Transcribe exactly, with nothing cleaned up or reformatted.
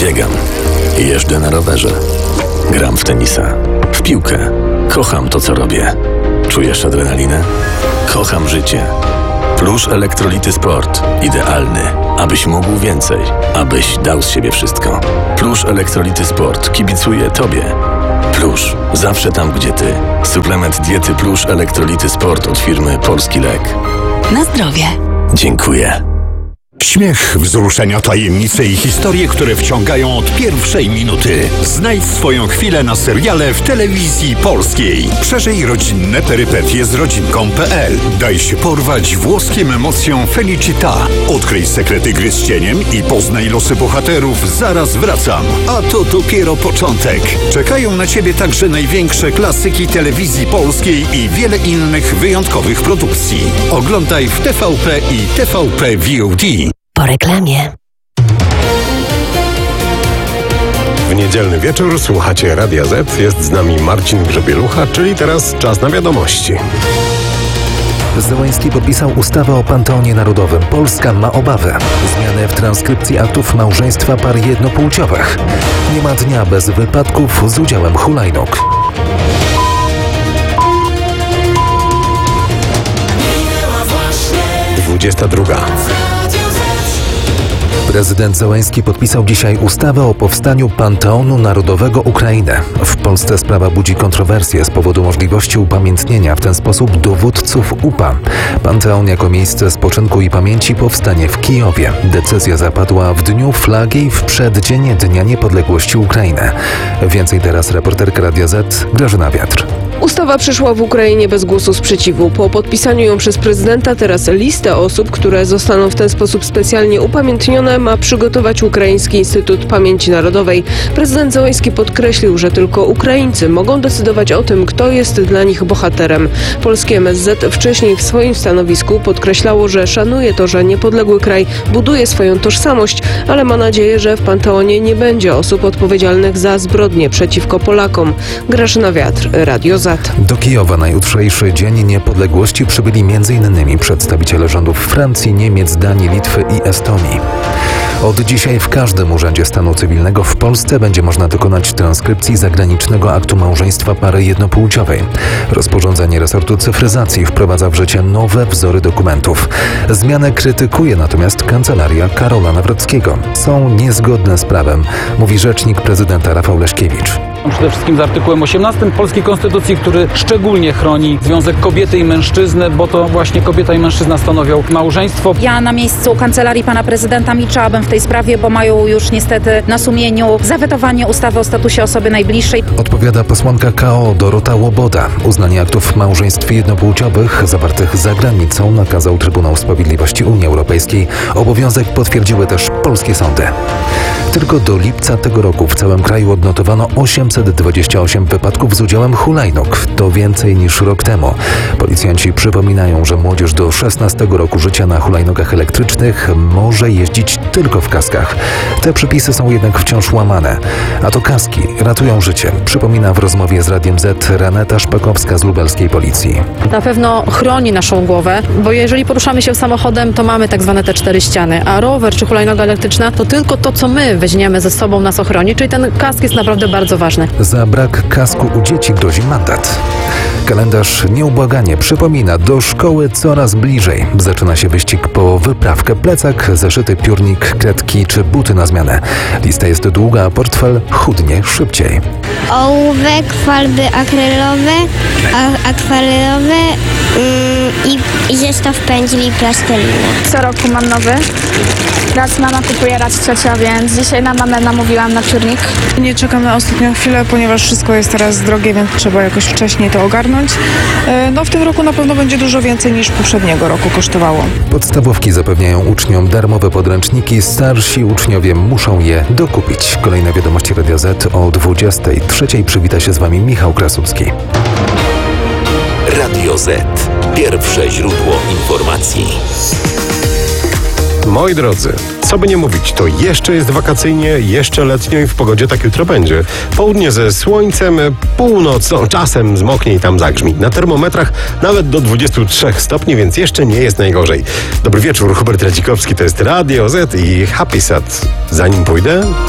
Biegam. Jeżdżę na rowerze. Gram w tenisa. W piłkę. Kocham to, co robię. Czujesz adrenalinę? Kocham życie. Plusz Elektrolity Sport. Idealny, abyś mógł więcej. Abyś dał z siebie wszystko. Plusz Elektrolity Sport kibicuje Tobie. Plusz. Zawsze tam, gdzie Ty. Suplement diety Plusz Elektrolity Sport od firmy Polski Lek. Na zdrowie. Dziękuję. Śmiech, wzruszenia, tajemnice i historie, które wciągają od pierwszej minuty. Znajdź swoją chwilę na seriale w telewizji polskiej. Przeżyj rodzinne perypetie z rodzinką kropka pe el. Daj się porwać włoskim emocjom Felicita. Odkryj sekrety gry z cieniem i poznaj losy bohaterów. Zaraz wracam. A to dopiero początek. Czekają na Ciebie także największe klasyki telewizji polskiej i wiele innych wyjątkowych produkcji. Oglądaj w T V P i T V P V O D. Po reklamie. W niedzielny wieczór słuchacie Radia Z. Jest z nami Marcin Grzebielucha, czyli teraz czas na wiadomości. Zełenski podpisał ustawę o Panteonie Narodowym. Polska ma obawy. Zmiany w transkrypcji aktów małżeństwa par jednopłciowych. Nie ma dnia bez wypadków z udziałem hulajnóg. dwudziesta druga. Prezydent Zełenski podpisał dzisiaj ustawę o powstaniu Panteonu Narodowego Ukrainy. W Polsce sprawa budzi kontrowersje z powodu możliwości upamiętnienia w ten sposób dowódców U P A. Panteon jako miejsce spoczynku i pamięci powstanie w Kijowie. Decyzja zapadła w dniu flagi i w przeddzień Dnia Niepodległości Ukrainy. Więcej teraz reporterka Radia Z Grażyna Wiatr. Ustawa przyszła w Ukrainie bez głosu sprzeciwu. Po podpisaniu ją przez prezydenta teraz listę osób, które zostaną w ten sposób specjalnie upamiętnione, ma przygotować Ukraiński Instytut Pamięci Narodowej. Prezydent Zełenski podkreślił, że tylko Ukraińcy mogą decydować o tym, kto jest dla nich bohaterem. Polskie M S Z wcześniej w swoim stanowisku podkreślało, że szanuje to, że niepodległy kraj buduje swoją tożsamość, ale ma nadzieję, że w Panteonie nie będzie osób odpowiedzialnych za zbrodnie przeciwko Polakom. Grażyna Wiatr, Radio Z. Do Kijowa na jutrzejszy Dzień Niepodległości przybyli między innymi przedstawiciele rządów Francji, Niemiec, Danii, Litwy i Estonii. Od dzisiaj w każdym urzędzie stanu cywilnego w Polsce będzie można dokonać transkrypcji zagranicznego aktu małżeństwa pary jednopłciowej. Rozporządzenie resortu cyfryzacji wprowadza w życie nowe wzory dokumentów. Zmianę krytykuje natomiast kancelaria Karola Nawrockiego. Są niezgodne z prawem, mówi rzecznik prezydenta Rafał Leszkiewicz. Przede wszystkim z artykułem osiemnastym Polskiej Konstytucji, który szczególnie chroni związek kobiety i mężczyzny, bo to właśnie kobieta i mężczyzna stanowią małżeństwo. Ja na miejscu kancelarii pana prezydenta milczałabym w tej sprawie, bo mają już niestety na sumieniu zawetowanie ustawy o statusie osoby najbliższej. Odpowiada posłanka K O Dorota Łoboda. Uznanie aktów małżeństw jednopłciowych zawartych za granicą nakazał Trybunał Sprawiedliwości Unii Europejskiej. Obowiązek potwierdziły też polskie sądy. Tylko do lipca tego roku w całym kraju odnotowano osiemset dwadzieścia osiem wypadków z udziałem hulajnóg. To więcej niż rok temu. Policjanci przypominają, że młodzież do szesnastego roku życia na hulajnogach elektrycznych może jeździć tylko w kaskach. Te przepisy są jednak wciąż łamane. A to kaski ratują życie, przypomina w rozmowie z Radiem Z Renata Szpakowska z lubelskiej policji. Na pewno chroni naszą głowę, bo jeżeli poruszamy się samochodem, to mamy tak zwane te cztery ściany, a rower czy hulajnoga elektryczna to tylko to, co my weźmiemy ze sobą, nas ochroni, czyli ten kask jest naprawdę bardzo ważny. Za brak kasku u dzieci grozi mandat. Kalendarz nieubłaganie przypomina, do szkoły coraz bliżej. Zaczyna się wyścig po wyprawkę, plecak, zeszyty, piórnik, kredki czy buty na zmianę. Lista jest długa, a portfel chudnie szybciej. Ołówek, farby akrylowe, a, akwarelowe yy, i, i zestaw pędzli plasteliny. Co roku mam nowy. Raz mama kupuje, raz ciocia, więc dzisiaj na mamę namówiłam na piórnik. Nie czekam na ostatnią chwilę, ponieważ wszystko jest teraz drogie, więc trzeba jakoś wcześniej to ogarnąć. No w tym roku na pewno będzie dużo więcej niż poprzedniego roku kosztowało. Podstawówki zapewniają uczniom darmowe podręczniki, starsi uczniowie muszą je dokupić. Kolejne wiadomości Radia Z o dwudziestej trzeciej przywita się z Wami Michał Krasucki. Radio Z. Pierwsze źródło informacji. Moi drodzy, co by nie mówić, to jeszcze jest wakacyjnie, jeszcze letnio i w pogodzie tak jutro będzie. Południe ze słońcem, północ, no, czasem zmoknie i tam zagrzmi. Na termometrach nawet do dwudziestu trzech stopni, więc jeszcze nie jest najgorzej. Dobry wieczór, Hubert Radzikowski, to jest Radio Z i Happy Sad. Zanim pójdę,